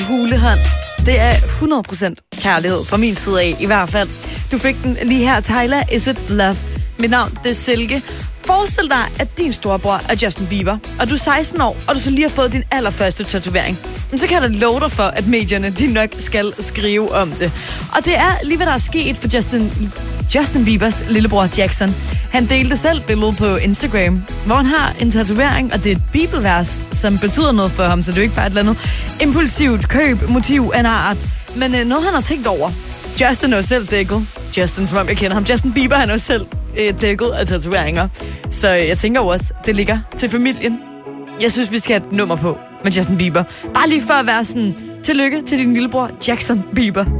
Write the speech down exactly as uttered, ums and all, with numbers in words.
hulehånd. Det er hundrede procent kærlighed fra min side af, i hvert fald. Du fik den lige her, Tyler, Is It Love? Mit navn, det er Silke. Forestil dig, at din storebror er Justin Bieber, og du er seksten år, og du så lige har fået din allerførste tatovering. Så kan jeg da love dig for, at medierne de nok skal skrive om det. Og det er lige, hvad der er sket for Justin, Justin Biebers lillebror Jackson. Han delte selv billedet på Instagram, hvor han har en tatovering, og det er et bibelvers, som betyder noget for ham, så det er jo ikke bare et eller andet impulsivt køb, motiv af en art, men øh, noget, han har tænkt over. Justin er jo selv dækket. Justin, som om jeg kender ham. Justin Bieber, han er jo selv øh, dækket af tatoveringer. Så øh, jeg tænker også, det ligger til familien. Jeg synes, vi skal have et nummer på med Justin Bieber. Bare lige for at være sådan, tillykke til din lillebror Jackson Bieber.